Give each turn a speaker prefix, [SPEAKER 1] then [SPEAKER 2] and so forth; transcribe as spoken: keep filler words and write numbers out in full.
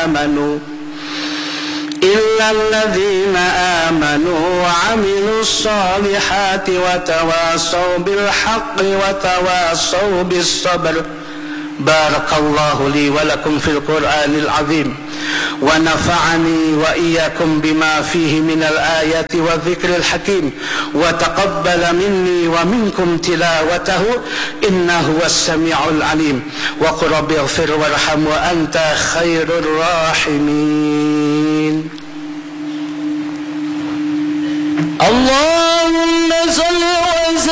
[SPEAKER 1] آمنوا إلا الذين آمنوا وعملوا الصالحات وتواصوا بالحق وتواصوا بالصبر. بارك الله لي ولكم في القرآن العظيم ونفعني وإياكم بما فيه من الآيات والذكر الحكيم، وتقبل مني ومنكم تلاوته إنه هو السميع العليم. وقل رب اغفر وارحم وأنت خير الراحمين. اللهم صل